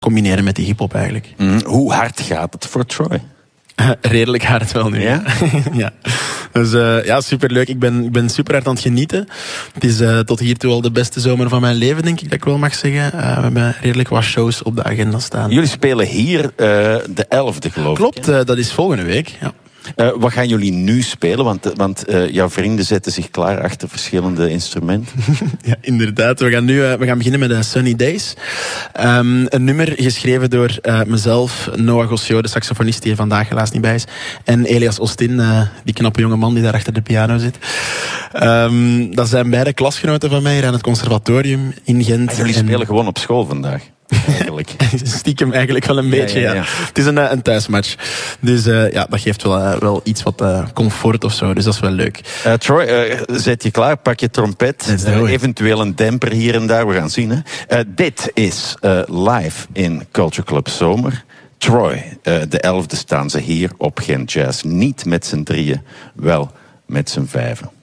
combineren met die hiphop eigenlijk. Hoe hard gaat het voor Troy? Redelijk hard wel nu. Ja? Ja. Dus superleuk. Ik ben super hard aan het genieten. Het is tot hiertoe al de beste zomer van mijn leven, denk ik dat ik wel mag zeggen. We hebben redelijk wat shows op de agenda staan. Jullie spelen hier de 11e, geloof ik. Klopt, dat is volgende week. Ja. Wat gaan jullie nu spelen? Want jouw vrienden zetten zich klaar achter verschillende instrumenten. Ja, inderdaad. We gaan beginnen met Sunny Days. Een nummer geschreven door mezelf, Noah Gossio, de saxofonist die er vandaag helaas niet bij is, en Elias Ostin, die knappe jonge man die daar achter de piano zit. Dat zijn beide klasgenoten van mij hier aan het conservatorium in Gent. Jullie spelen gewoon op school vandaag. Eigenlijk. Stiekem eigenlijk wel een beetje, ja. Het is een thuismatch. Dus dat geeft wel iets wat comfort of zo. Dus dat is wel leuk. Troy, zet je klaar, pak je trompet. Eventueel een demper hier en daar. We gaan zien. Hè. Dit is live in Culture Club Zomer. Troy, de 11e staan ze hier op Gent Jazz. Niet met z'n drieën, wel met z'n vijven.